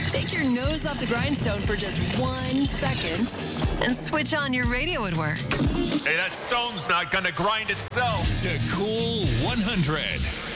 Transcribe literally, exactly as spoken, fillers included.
Take your nose off the grindstone for just one second and switch on your radio at work. Hey, that stone's not gonna grind itself. To Cool one hundred.